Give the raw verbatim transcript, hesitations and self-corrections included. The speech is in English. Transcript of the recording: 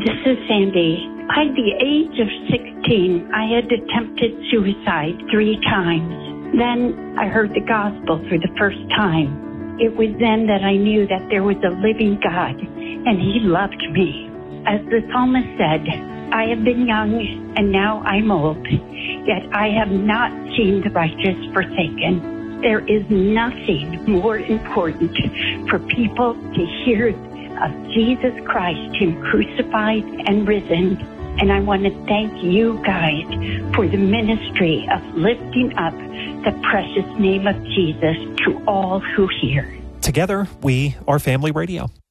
This is Sandy. By the age of sixteen, I had attempted suicide three times. Then I heard the gospel for the first time. It was then that I knew that there was a living God, and He loved me. As the psalmist said, I have been young, and now I'm old, yet I have not seen the righteous forsaken. There is nothing more important for people to hear of Jesus Christ, Him crucified and risen. And I want to thank you guys for the ministry of lifting up the precious name of Jesus to all who hear. Together, we are Family Radio.